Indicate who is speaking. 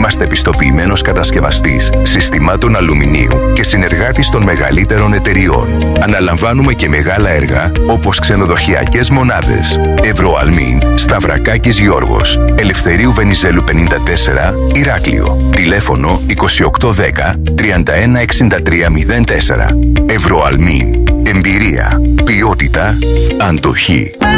Speaker 1: Είμαστε πιστοποιημένος κατασκευαστής συστημάτων αλουμινίου και συνεργάτης των μεγαλύτερων εταιριών. Αναλαμβάνουμε και μεγάλα έργα όπως ξενοδοχειακές μονάδες. Ευρωαλμίν, Σταυρακάκης Γιώργος, Ελευθερίου Βενιζέλου 54, Ηράκλειο. Τηλέφωνο 2810 316304. Ευρωαλμίν. Εμπειρία, ποιότητα, αντοχή.